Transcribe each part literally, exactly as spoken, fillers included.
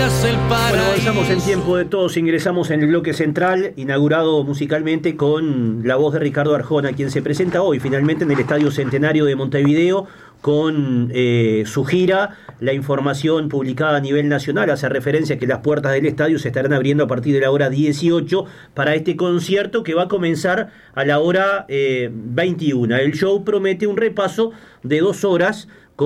Bueno, avanzamos en Tiempo de Todos, ingresamos en el bloque central, inaugurado musicalmente con la voz de Ricardo Arjona, quien se presenta hoy finalmente en el Estadio Centenario de Montevideo con eh, su gira. La información publicada a nivel nacional hace referencia a que las puertas del estadio se estarán abriendo a partir de la hora dieciocho para este concierto que va a comenzar a la hora eh, veintiuna. El show promete un repaso de dos horas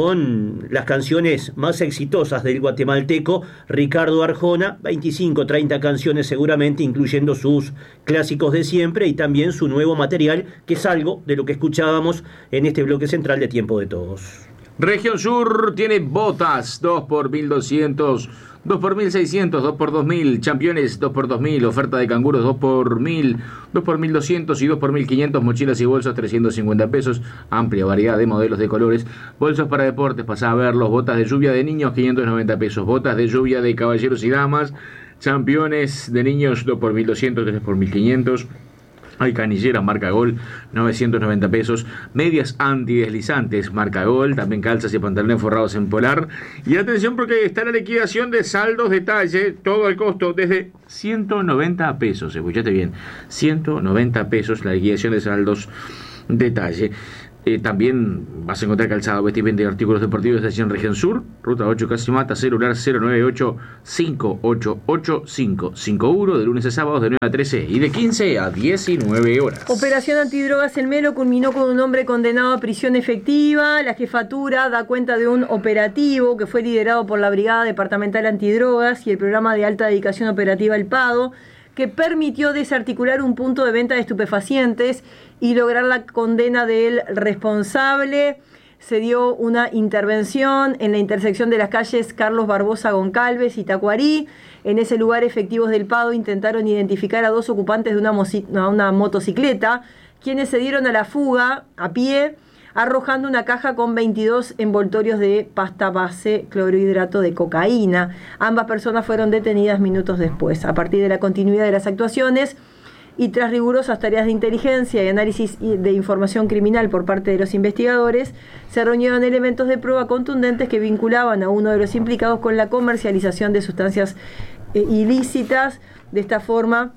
con las canciones más exitosas del guatemalteco Ricardo Arjona, veinticinco, treinta canciones seguramente, incluyendo sus clásicos de siempre y también su nuevo material, que es algo de lo que escuchábamos en este bloque central de Tiempo de Todos. Región Sur tiene botas, dos por mil doscientos, dos por mil seiscientos, dos por dos mil, Championes dos por dos mil, oferta de canguros dos por mil, dos por mil doscientos y dos por mil quinientos, mochilas y bolsos trescientos cincuenta pesos, amplia variedad de modelos de colores, bolsos para deportes, pasá a verlos, botas de lluvia de niños quinientos noventa pesos, botas de lluvia de caballeros y damas, Championes de niños dos por mil doscientos, tres por mil quinientos. Hay canilleras marca Gol, novecientos noventa pesos. Medias antideslizantes marca Gol. También calzas y pantalones forrados en polar. Y atención porque está la liquidación de saldos detalle. Todo el costo desde ciento noventa pesos. Escuchate bien. ciento noventa pesos la liquidación de saldos detalle. Eh, también vas a encontrar calzado, vestimenta y artículos deportivos de Estación Región Sur, Ruta ocho Casimata, celular cero nueve ocho, cinco ocho ocho, cinco cinco uno, de lunes a sábados de nueve a trece y de quince a diecinueve horas. Operación Antidrogas en Melo culminó con un hombre condenado a prisión efectiva. La jefatura da cuenta de un operativo que fue liderado por la Brigada Departamental Antidrogas y el Programa de Alta Dedicación Operativa El Pado, que permitió desarticular un punto de venta de estupefacientes y lograr la condena del responsable. Se dio una intervención en la intersección de las calles Carlos Barbosa Goncalves y Tacuarí. En ese lugar, efectivos del Pado intentaron identificar a dos ocupantes de una, moci- una motocicleta, quienes se dieron a la fuga a pie, arrojando una caja con veintidós envoltorios de pasta base clorhidrato de cocaína. Ambas personas fueron detenidas minutos después. A partir de la continuidad de las actuaciones y tras rigurosas tareas de inteligencia y análisis de información criminal por parte de los investigadores, se reunieron elementos de prueba contundentes que vinculaban a uno de los implicados con la comercialización de sustancias eh, ilícitas. De esta forma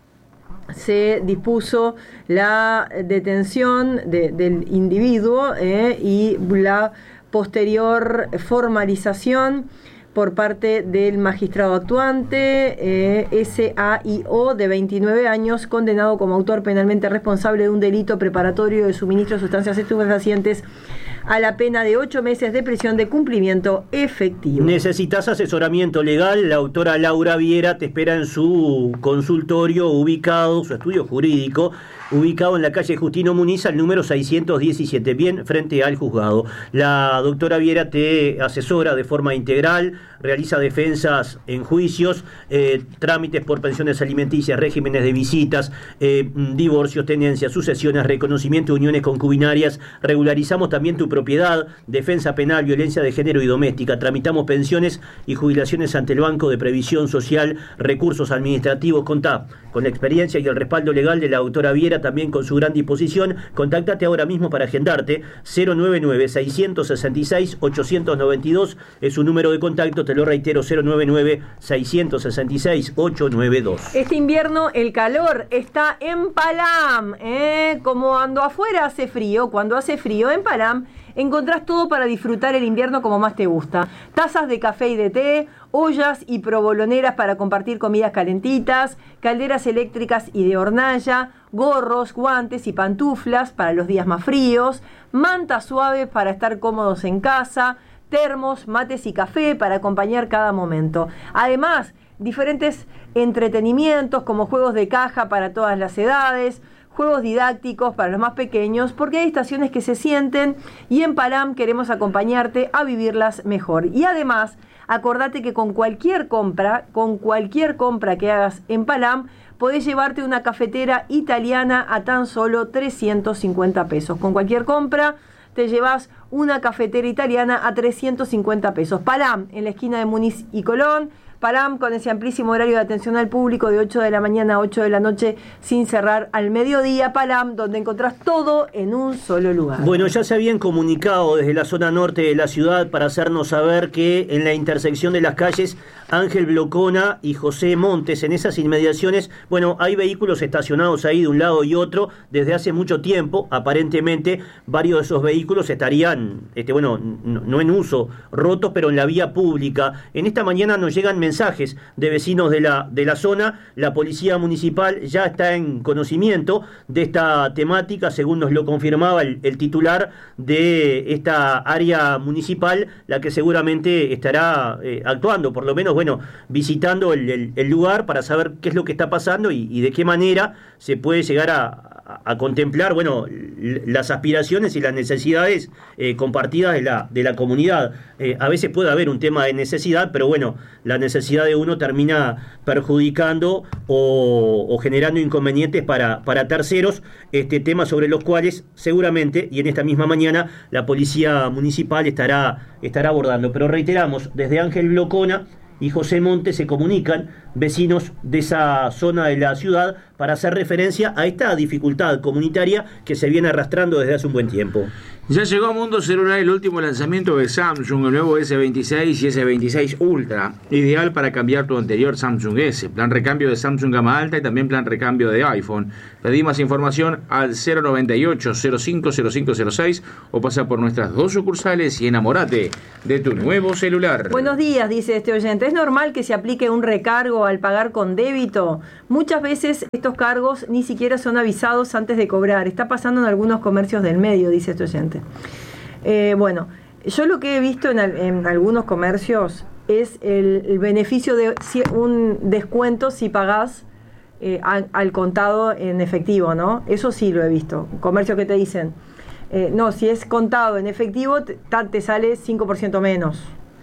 se dispuso la detención de, del individuo eh, y la posterior formalización por parte del magistrado actuante, eh, S A I O, de veintinueve años, condenado como autor penalmente responsable de un delito preparatorio de suministro de sustancias estupefacientes a la pena de ocho meses de prisión de cumplimiento efectivo. ¿Necesitas asesoramiento legal? La autora Laura Viera te espera en su consultorio ubicado, su estudio jurídico, ubicado en la calle Justino Muniz, al número seiscientos diecisiete, bien frente al juzgado. La doctora Viera te asesora de forma integral, realiza defensas en juicios, eh, trámites por pensiones alimenticias, regímenes de visitas, eh, divorcios, tenencias, sucesiones, reconocimiento de uniones concubinarias. Regularizamos también tu propiedad, defensa penal, violencia de género y doméstica. Tramitamos pensiones y jubilaciones ante el Banco de Previsión Social, recursos administrativos. Contá con la experiencia y el respaldo legal de la doctora Viera, también con su gran disposición. Contáctate ahora mismo para agendarte. Cero nueve nueve, seiscientos sesenta y seis, ochocientos noventa y dos es su número de contacto, te lo reitero, cero nueve nueve, seiscientos sesenta y seis, ochocientos noventa y dos. Este invierno el calor está en Palam, ¿eh? Como ando afuera hace frío, cuando hace frío en Palam encontrás todo para disfrutar el invierno como más te gusta. Tazas de café y de té, ollas y provoloneras para compartir comidas calentitas, calderas eléctricas y de hornalla, gorros, guantes y pantuflas para los días más fríos, mantas suaves para estar cómodos en casa, termos, mates y café para acompañar cada momento. Además, diferentes entretenimientos como juegos de caja para todas las edades, juegos didácticos para los más pequeños, porque hay estaciones que se sienten y en Palam queremos acompañarte a vivirlas mejor. Y además, acordate que con cualquier compra, con cualquier compra que hagas en Palam, podés llevarte una cafetera italiana a tan solo trescientos cincuenta pesos. Con cualquier compra te llevas una cafetera italiana a trescientos cincuenta pesos. Palam, en la esquina de Muniz y Colón, Palam con ese amplísimo horario de atención al público de ocho de la mañana a ocho de la noche sin cerrar al mediodía. Palam, donde encontrás todo en un solo lugar. Bueno, ya se habían comunicado desde la zona norte de la ciudad para hacernos saber que en la intersección de las calles Ángel Blocona y José Montes, en esas inmediaciones, bueno, hay vehículos estacionados ahí de un lado y otro desde hace mucho tiempo. Aparentemente varios de esos vehículos estarían, este, bueno, no, no en uso, rotos, pero en la vía pública. En esta mañana nos llegan mensajes de vecinos de la, de la zona. La policía municipal ya está en conocimiento de esta temática, según nos lo confirmaba el, el titular de esta área municipal, la que seguramente estará eh, actuando, por lo menos, bueno, visitando el, el, el lugar para saber qué es lo que está pasando y, y de qué manera se puede llegar a, a, a contemplar, bueno, las aspiraciones y las necesidades eh, compartidas de la, de la comunidad. Eh, a veces puede haber un tema de necesidad, pero bueno, la necesidad de uno termina perjudicando o, o generando inconvenientes para, para terceros, este tema sobre los cuales seguramente, y en esta misma mañana, la policía municipal estará, estará abordando. Pero reiteramos, desde Ángel Blocona y José Montes se comunican vecinos de esa zona de la ciudad para hacer referencia a esta dificultad comunitaria que se viene arrastrando desde hace un buen tiempo. Ya llegó a Mundo Celular el último lanzamiento de Samsung, el nuevo ese veintiséis y ese veintiséis Ultra, ideal para cambiar tu anterior Samsung S, plan recambio de Samsung gama alta y también plan recambio de iPhone. Pedí más información al cero noventa y ocho, cero cinco cero cinco cero seis o pasa por nuestras dos sucursales y enamórate de tu nuevo celular. Buenos días, dice este oyente. ¿Es normal que se aplique un recargo al pagar con débito? Muchas veces estos cargos ni siquiera son avisados antes de cobrar. Está pasando en algunos comercios del medio, dice este oyente. Eh, bueno, yo lo que he visto en, en algunos comercios es el, el beneficio de un descuento si pagás eh, al, al contado en efectivo, ¿no? Eso sí lo he visto. Comercios que te dicen, eh, no, si es contado en efectivo te, te sale cinco por ciento menos.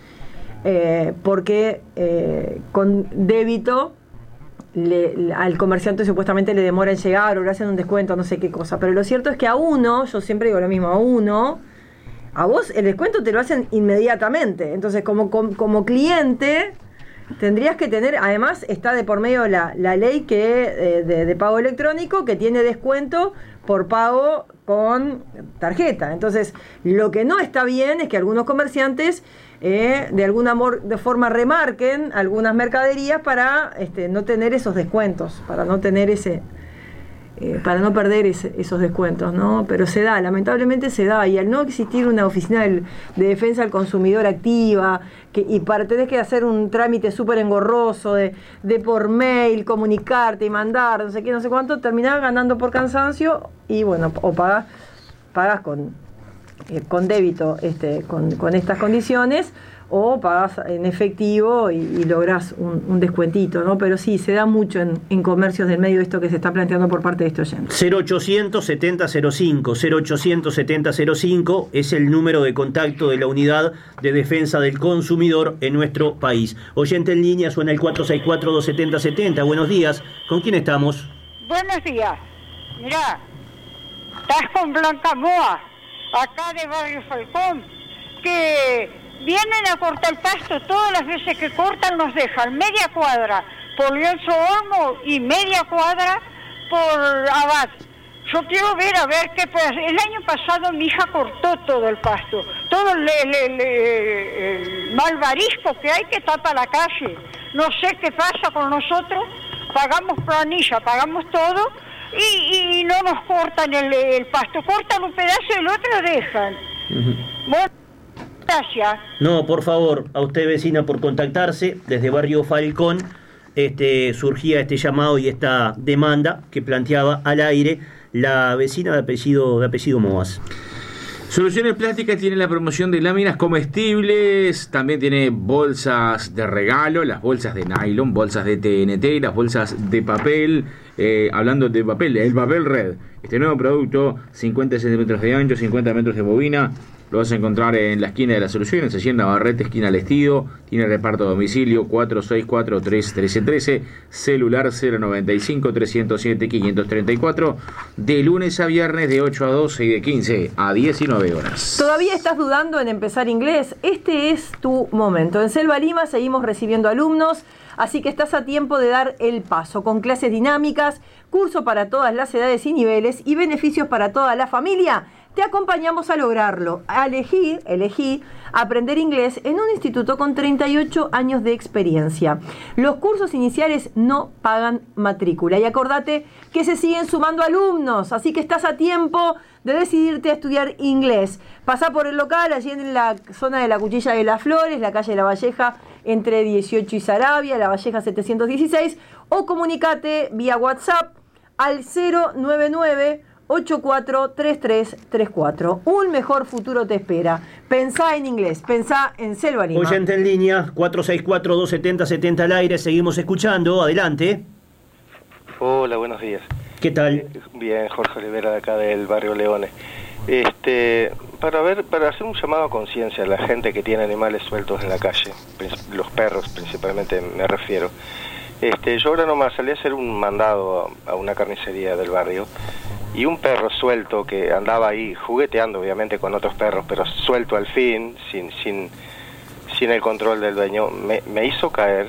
Eh, porque eh, con débito le, le, al comerciante supuestamente le demora en llegar o le hacen un descuento, no sé qué cosa. Pero lo cierto es que a uno, yo siempre digo lo mismo, a uno, a vos el descuento te lo hacen inmediatamente. Entonces como, como, como cliente tendrías que tener, además está de por medio la, la ley que eh, de, de pago electrónico que tiene descuento por pago con tarjeta. Entonces lo que no está bien es que algunos comerciantes Eh, de alguna de forma remarquen algunas mercaderías para este, no tener esos descuentos, para no tener ese, eh, para no perder ese, esos descuentos, ¿no? Pero se da, lamentablemente se da, y al no existir una oficina de, de defensa del consumidor activa, que, y para tenés que hacer un trámite súper engorroso de, de por mail, comunicarte y mandar, no sé qué, no sé cuánto, terminás ganando por cansancio y bueno, o pagás, pagás con Eh, con débito este, con, con estas condiciones o pagas en efectivo y, y lográs un, un descuentito, ¿no? Pero sí, se da mucho en, en comercios del medio esto que se está planteando por parte de este oyente. cero ochocientos setenta cero cinco, cero ochocientos setenta cero cinco es el número de contacto de la Unidad de Defensa del Consumidor en nuestro país. Oyente en línea, suena el cuatro seis cuatro, dos siete cero siete cero. Buenos días, ¿con quién estamos? Buenos días, mirá, estás con Blanca Moa, acá de Barrio Falcón, que vienen a cortar el pasto, todas las veces que cortan nos dejan media cuadra por Lienzo Olmo y media cuadra por Abad. Yo quiero ver a ver qué puede hacer. El año pasado mi hija cortó todo el pasto, todo el, el, el, el malvarisco que hay que tapa la calle. No sé qué pasa con nosotros, pagamos planilla, pagamos todo, Y, y no nos cortan el, el pasto, cortan un pedazo y el otro lo dejan. Uh-huh. Bueno, gracias. No, por favor, a usted vecina por contactarse desde Barrio Falcón. Este, surgía este llamado y esta demanda que planteaba al aire la vecina de apellido, de apellido Moas. Soluciones Plásticas tiene la promoción de láminas comestibles, también tiene bolsas de regalo, las bolsas de nylon, bolsas de T N T, las bolsas de papel, eh, hablando de papel, el papel red, este nuevo producto, cincuenta centímetros de ancho, cincuenta metros de bobina, Lo vas a encontrar en la esquina de las Soluciones, allí en Navarrete, esquina al Estido. Tiene reparto a domicilio cuatro seis cuatro, tres uno tres uno tres, celular cero noventa y cinco, trescientos siete, quinientos treinta y cuatro, de lunes a viernes de ocho a doce y de quince a diecinueve horas. ¿Todavía estás dudando en empezar inglés? Este es tu momento. En Selva Lima seguimos recibiendo alumnos, así que estás a tiempo de dar el paso, con clases dinámicas, curso para todas las edades y niveles y beneficios para toda la familia. Te acompañamos a lograrlo, a elegir, elegí aprender inglés en un instituto con treinta y ocho años de experiencia. Los cursos iniciales no pagan matrícula y acordate que se siguen sumando alumnos, así que estás a tiempo de decidirte a estudiar inglés. Pasá por el local, allí en la zona de la Cuchilla de las Flores, la calle La Valleja, entre dieciocho y Sarabia, La Valleja setecientos dieciséis, o comunicate vía WhatsApp al cero nueve nueve, ocho cuatro tres tres tres cuatro. Un mejor futuro te espera. Pensá en inglés, pensá en Selva Lima. Oyente en línea, cuatro seis cuatro, dos siete cero, siete cero al aire, seguimos escuchando, adelante. Hola, buenos días. ¿Qué tal? Bien, Jorge Olivera de acá del barrio Leones. Este, para ver, para hacer un llamado a conciencia a la gente que tiene animales sueltos en la calle, los perros principalmente me refiero. Este, yo ahora nomás salí a hacer un mandado a una carnicería del barrio y un perro suelto que andaba ahí jugueteando obviamente con otros perros, pero suelto al fin, sin sin sin el control del dueño, me, me hizo caer,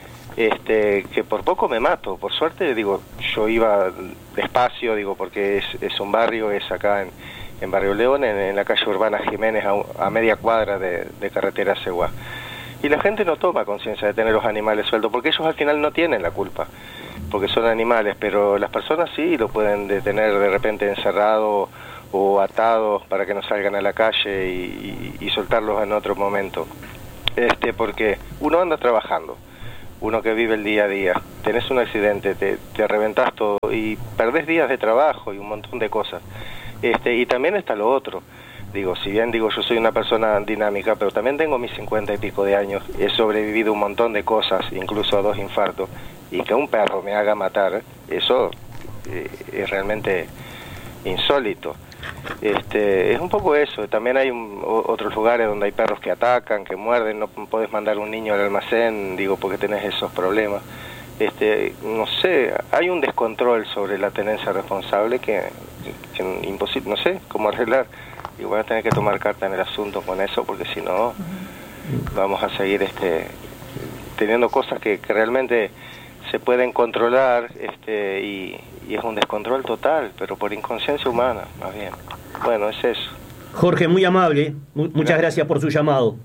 este, que por poco me mato. Por suerte, digo, yo iba despacio, digo, porque es, es un barrio, es acá en, en Barrio León, en, en la calle Urbana Jiménez, a, a media cuadra de, de carretera Seguá. Y la gente no toma conciencia de tener los animales sueltos, porque ellos al final no tienen la culpa, porque son animales, pero las personas sí lo pueden tener de repente encerrado o atados para que no salgan a la calle y, y, y soltarlos en otro momento. Este, porque uno anda trabajando, uno que vive el día a día, tenés un accidente, te, te reventás todo y perdés días de trabajo y un montón de cosas. Este, y también está lo otro. Digo, si bien digo yo soy una persona dinámica, pero también tengo mis cincuenta y pico de años, he sobrevivido un montón de cosas, incluso a dos infartos, y que un perro me haga matar, eso eh, es realmente insólito. Este, es un poco eso. También hay un, otros lugares donde hay perros que atacan, que muerden, no podés mandar un niño al almacén, digo, porque tenés esos problemas. Este, no sé, hay un descontrol sobre la tenencia responsable que, que, que imposible, no sé cómo arreglar. Y voy a tener que tomar carta en el asunto con eso, porque si no vamos a seguir este teniendo cosas que, que realmente se pueden controlar, este y, y es un descontrol total, pero por inconsciencia humana, más bien. Bueno, es eso. Jorge, muy amable, mu- muchas gracias por su llamado.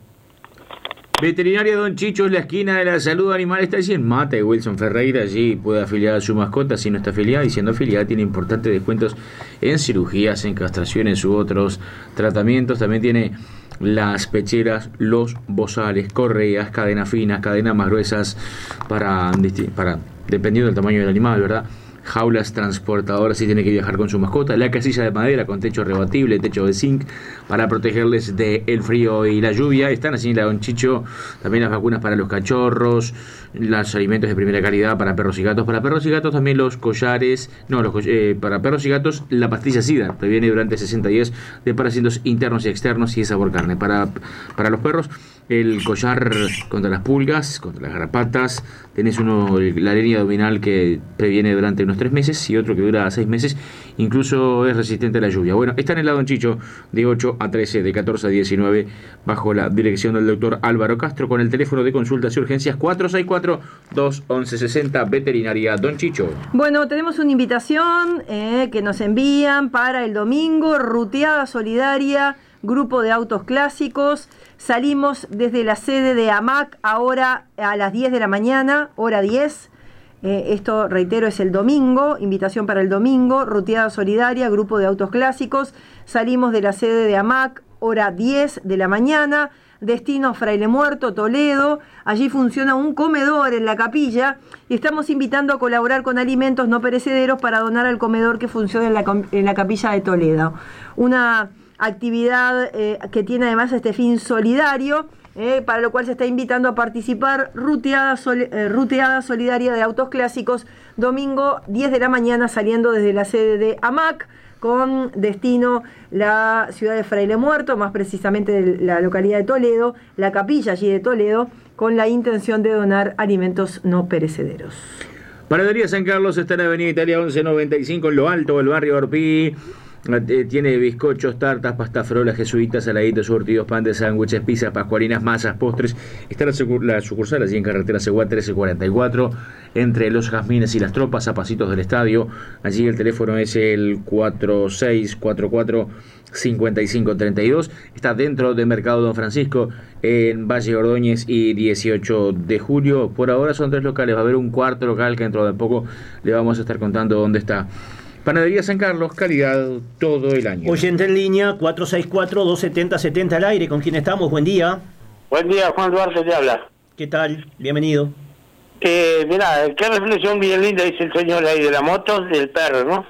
Veterinaria Don Chicho es la esquina de la salud animal, está allí en Mata y Wilson Ferreira. Allí puede afiliar a su mascota si no está afiliada, y siendo afiliada tiene importantes descuentos en cirugías, en castraciones u otros tratamientos. También tiene las pecheras, los bozales, correas, cadenas finas, cadenas más gruesas para, para dependiendo del tamaño del animal, ¿verdad? Jaulas transportadoras si tiene que viajar con su mascota, la casilla de madera con techo rebatible, techo de zinc para protegerles del frío y la lluvia. Están así en la Don Chicho también las vacunas para los cachorros, los alimentos de primera calidad para perros y gatos. Para perros y gatos también los collares, no, los eh, para perros y gatos la pastilla SIDA, previene durante sesenta días de parásitos internos y externos y de sabor carne. Para, para los perros el collar contra las pulgas, contra las garrapatas. Tenés uno, la línea abdominal que previene durante unos tres meses y otro que dura seis meses, incluso es resistente a la lluvia. Bueno, está en el Don Chicho de ocho a trece, de catorce a diecinueve, bajo la dirección del doctor Álvaro Castro, con el teléfono de consultas y urgencias cuatro seis cuatro, dos once sesenta, Veterinaria Don Chicho. Bueno, tenemos una invitación eh, que nos envían para el domingo, ruteada solidaria, grupo de autos clásicos. Salimos desde la sede de AMAC ahora a las diez de la mañana, hora diez. Eh, esto, reitero, es el domingo, invitación para el domingo, ruteada solidaria, grupo de autos clásicos. Salimos de la sede de AMAC, hora diez de la mañana, destino Fraile Muerto, Toledo. Allí funciona un comedor en la capilla y estamos invitando a colaborar con alimentos no perecederos para donar al comedor que funciona en la, en la capilla de Toledo. Una actividad eh, que tiene además este fin solidario eh, para lo cual se está invitando a participar ruteada, sol, eh, ruteada solidaria de autos clásicos, domingo diez de la mañana, saliendo desde la sede de A M A C, con destino la ciudad de Fraile Muerto, más precisamente de la localidad de Toledo, la capilla allí de Toledo, con la intención de donar alimentos no perecederos. Panadería San Carlos está en la avenida Italia once noventa y cinco, en lo alto del barrio Orpí. Eh, tiene bizcochos, tartas, pasta frola, jesuitas, saladitos, surtidos, pan de sándwiches, pizzas, pascualinas, masas, postres. Está la, la sucursal allí en carretera Seguá trece cuarenta y cuatro, entre Los Jazmines y Las Tropas, a pasitos del estadio. Allí el teléfono es el cuatro seis cuatro cuatro, cinco cinco tres dos. Está dentro del Mercado Don Francisco, en Valle Ordóñez y dieciocho de julio. Por ahora son tres locales, va a haber un cuarto local que dentro de poco le vamos a estar contando dónde está. Panadería San Carlos, calidad todo el año. Oyente en línea, cuatro seis cuatro, dos siete cero, siete cero al aire. ¿Con quién estamos? Buen día. Buen día, Juan Duarte te habla. ¿Qué tal? Bienvenido. Eh, mirá, qué reflexión bien linda dice el señor ahí de la moto, del perro, ¿no?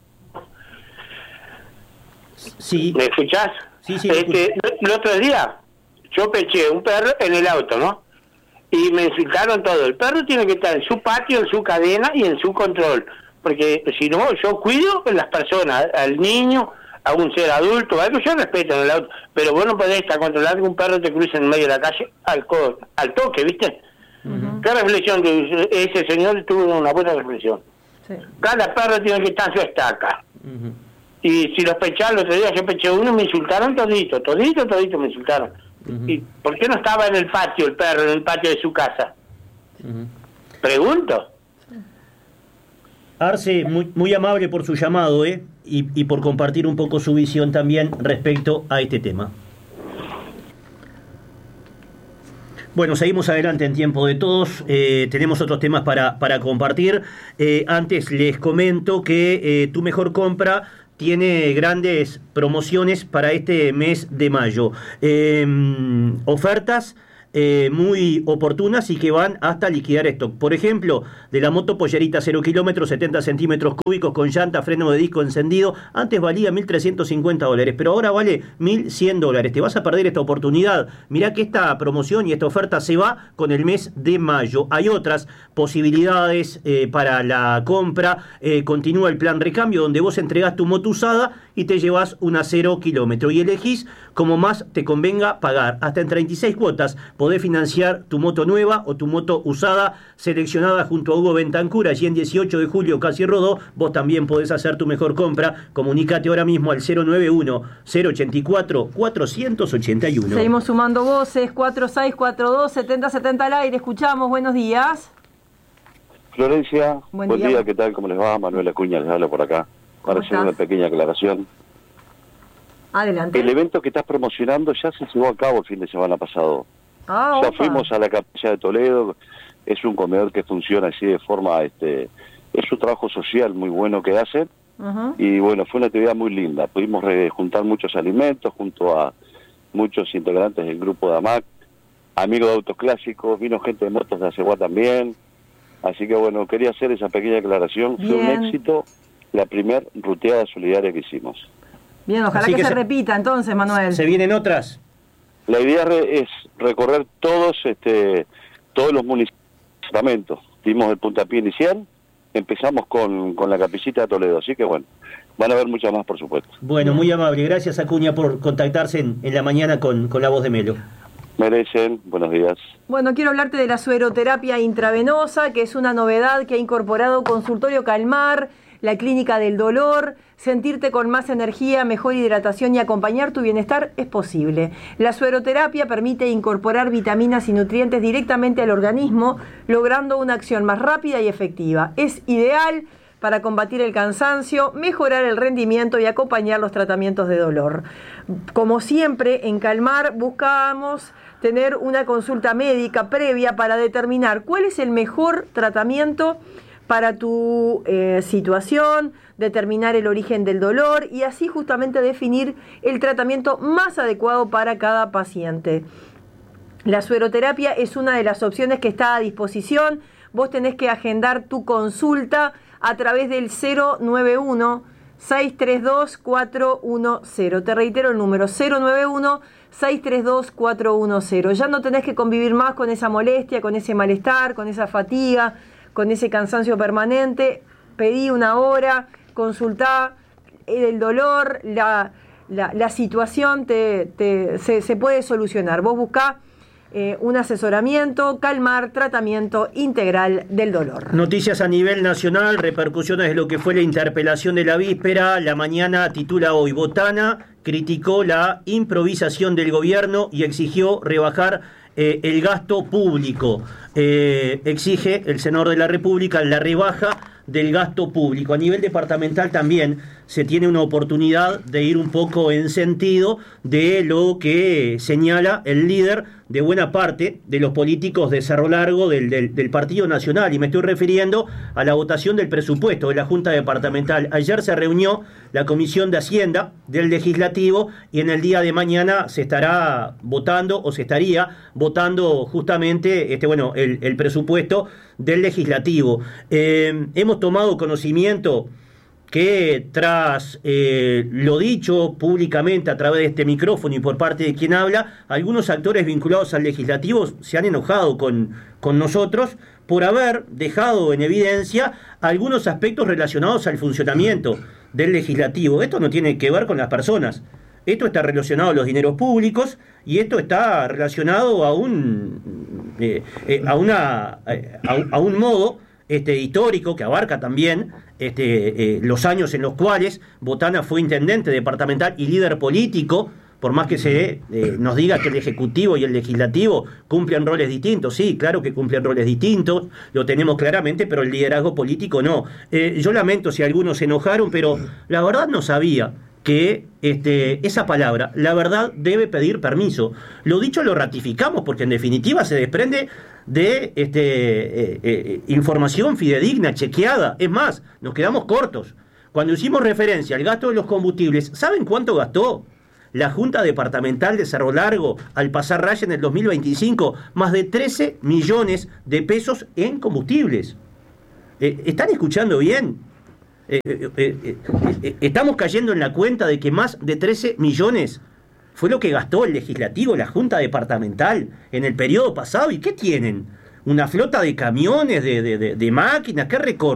Sí. ¿Me escuchás? Sí, sí. Este, el otro día yo peché un perro en el auto, ¿no? Y me insultaron todo. El perro tiene que estar en su patio, en su cadena y en su control. Porque si no, yo cuido a las personas, al niño, a un ser adulto, algo yo respeto en el auto, pero vos no podés estar controlando que un perro te cruce en medio de la calle al, co al toque, ¿viste? Uh-huh. ¿Qué reflexión? Que ese señor tuvo una buena reflexión. Sí. Cada perro tiene que estar en su estaca. Uh-huh. Y si los pecharon, el otro día yo peché uno, me insultaron todito, todito, todito me insultaron. Uh-huh. ¿Y por qué no estaba en el patio el perro, en el patio de su casa? Uh-huh. Pregunto. Arce, muy, muy amable por su llamado, ¿eh? Y, y por compartir un poco su visión también respecto a este tema. Bueno, seguimos adelante en tiempo de todos. Eh, tenemos otros temas para, para compartir. Eh, antes les comento que eh, Tu Mejor Compra tiene grandes promociones para este mes de mayo. Eh, ofertas Eh, muy oportunas y que van hasta liquidar stock. Por ejemplo, de la moto Pollerita cero kilómetros, setenta centímetros cúbicos, con llanta, freno de disco encendido, antes valía mil trescientos cincuenta dólares, pero ahora vale mil cien dólares. Te vas a perder esta oportunidad. Mirá que esta promoción y esta oferta se va con el mes de mayo. Hay otras posibilidades eh, para la compra. Eh, continúa el plan recambio, donde vos entregás tu moto usada y te llevas una cero kilómetro y elegís como más te convenga pagar. Hasta en treinta y seis cuotas podés financiar tu moto nueva o tu moto usada seleccionada junto a Hugo Bentancur. Allí en dieciocho de julio, casi rodó. Vos también podés hacer tu mejor compra. Comunicate ahora mismo al cero nueve uno, cero ochenta y cuatro, cuatrocientos ochenta y uno. Seguimos sumando voces. Cuatro seis cuatro dos, setenta setenta al aire. Escuchamos. Buenos días. Florencia, buen, buen día. día. ¿Qué tal? ¿Cómo les va? Manuel Acuña les habla por acá. Para hacer una pequeña aclaración. Adelante. El evento que estás promocionando ya se llevó a cabo el fin de semana pasado. Ah, ya opa. fuimos a la capilla de Toledo. Es un comedor que funciona así de forma, este, es un trabajo social muy bueno que hacen. Uh-huh. Y bueno, fue una actividad muy linda. Pudimos juntar muchos alimentos junto a muchos integrantes del grupo de A M A C, amigos de autos clásicos, vino gente de motos de Aceguá también. Así que bueno, quería hacer esa pequeña aclaración. Bien. Fue un éxito la primer ruteada solidaria que hicimos. Bien, ojalá que, que se, se repita entonces, Manuel. ¿Se vienen otras? La idea re, es recorrer todos este todos los municipios. Dimos el puntapié inicial, empezamos con, con la capillita de Toledo, así que bueno, van a haber muchas más, por supuesto. Bueno, muy amable. Gracias, Acuña, por contactarse en, en la mañana con, con la voz de Melo. Merecen, buenos días. Bueno, quiero hablarte de la sueroterapia intravenosa, que es una novedad que ha incorporado Consultorio Calmar, la Clínica del Dolor. Sentirte con más energía, mejor hidratación y acompañar tu bienestar es posible. La sueroterapia permite incorporar vitaminas y nutrientes directamente al organismo, logrando una acción más rápida y efectiva. Es ideal para combatir el cansancio, mejorar el rendimiento y acompañar los tratamientos de dolor. Como siempre, en Calmar buscamos tener una consulta médica previa para determinar cuál es el mejor tratamiento para tu eh, situación, determinar el origen del dolor y así justamente definir el tratamiento más adecuado para cada paciente. La sueroterapia es una de las opciones que está a disposición. Vos tenés que agendar tu consulta a través del cero nueve uno, seis tres dos, cuatro uno cero. Te reitero el número cero nueve uno, seis tres dos, cuatro uno cero. Ya no tenés que convivir más con esa molestia, con ese malestar, con esa fatiga, con ese cansancio permanente. Pedí una hora, consultá el dolor, la, la, la situación te, te, se, se puede solucionar. Vos buscá Eh, un asesoramiento, calmar, tratamiento integral del dolor. Noticias a nivel nacional, repercusiones de lo que fue la interpelación de la víspera. La Mañana titula hoy: Botana criticó la improvisación del gobierno y exigió rebajar eh, el gasto público. Eh, exige el senador de la República la rebaja del gasto público. A nivel departamental también se tiene una oportunidad de ir un poco en sentido de lo que señala el líder de buena parte de los políticos de Cerro Largo del, del, del Partido Nacional, y me estoy refiriendo a la votación del presupuesto de la Junta Departamental. Ayer se reunió la Comisión de Hacienda del Legislativo y en el día de mañana se estará votando o se estaría votando justamente este, bueno, el, el presupuesto del Legislativo. Eh, hemos tomado conocimiento que tras eh, lo dicho públicamente a través de este micrófono y por parte de quien habla, algunos actores vinculados al legislativo se han enojado con, con nosotros por haber dejado en evidencia algunos aspectos relacionados al funcionamiento del legislativo. Esto no tiene que ver con las personas, esto está relacionado a los dineros públicos y esto está relacionado a un, eh, eh, a una, eh, a, a un modo Este, histórico que abarca también este, eh, los años en los cuales Botana fue intendente departamental y líder político, por más que se eh, nos diga que el Ejecutivo y el Legislativo cumplen roles distintos. Sí, claro que cumplen roles distintos, lo tenemos claramente, pero el liderazgo político no. Eh, yo lamento si algunos se enojaron, pero la verdad no sabía que este, esa palabra, la verdad, debe pedir permiso. Lo dicho lo ratificamos porque en definitiva se desprende de este, eh, eh, información fidedigna, chequeada. Es más, nos quedamos cortos. Cuando hicimos referencia al gasto de los combustibles, ¿saben cuánto gastó la Junta Departamental de Cerro Largo al pasar raya en el dos mil veinticinco? Más de trece millones de pesos en combustibles. Eh, ¿Están escuchando bien? Eh, eh, eh, eh, estamos cayendo en la cuenta de que más de trece millones fue lo que gastó el legislativo, la Junta Departamental en el periodo pasado. ¿Y qué tienen? ¿Una flota de camiones, de, de, de, de máquinas? ¿Qué recorre?